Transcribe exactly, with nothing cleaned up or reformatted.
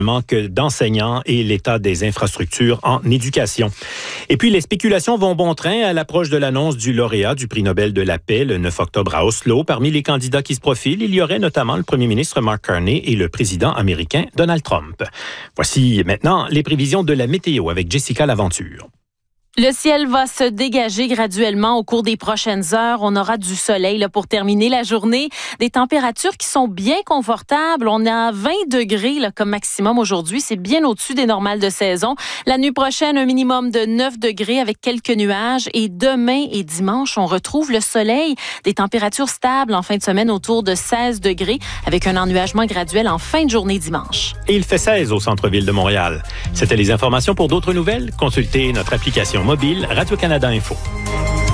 manque d'enseignants et l'état des infrastructures en éducation. Et puis, les spéculations vont bon train à l'approche de l'annonce du lauréat du prix Nobel de la paix le neuf octobre à Oslo. Parmi les candidats qui se profilent, il y aurait notamment le premier ministre Mark Carney et le président américain Donald Trump. Voici maintenant les prévisions de la météo avec Jessica Laventure. Le ciel va se dégager graduellement au cours des prochaines heures. On aura du soleil là, pour terminer la journée. Des températures qui sont bien confortables. On a vingt degrés là, comme maximum aujourd'hui. C'est bien au-dessus des normales de saison. La nuit prochaine, un minimum de neuf degrés avec quelques nuages. Et demain et dimanche, on retrouve le soleil. Des températures stables en fin de semaine autour de seize degrés avec un ennuagement graduel en fin de journée dimanche. Et il fait seize au centre-ville de Montréal. C'était les informations. Pour d'autres nouvelles, consultez notre application mobile Radio-Canada Info.